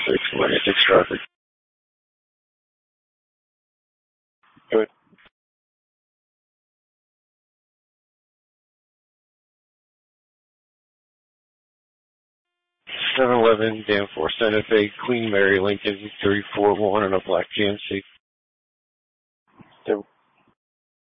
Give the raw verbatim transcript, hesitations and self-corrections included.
six, minus six traffic. Good. seven eleven, Danforth, Santa Fe, Queen Mary, Lincoln, three four one, and a black G M C.